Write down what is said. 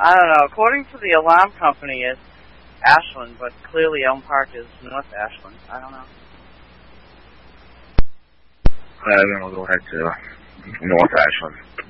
I don't know. According to the alarm company, it's Ashland, but clearly Elm Park is North Ashland. I don't know. Then we'll go ahead to North Ashland.